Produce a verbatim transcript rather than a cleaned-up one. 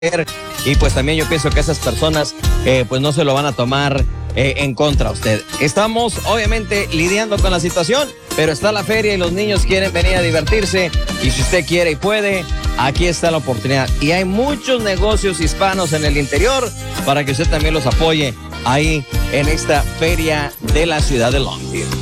y pues también yo pienso que esas personas eh, pues no se lo van a tomar eh, en contra a usted. Estamos obviamente lidiando con la situación, pero está la feria y los niños quieren venir a divertirse y si usted quiere y puede, aquí está la oportunidad. Y hay muchos negocios hispanos en el interior para que usted también los apoye ahí en esta feria de la ciudad de Longview.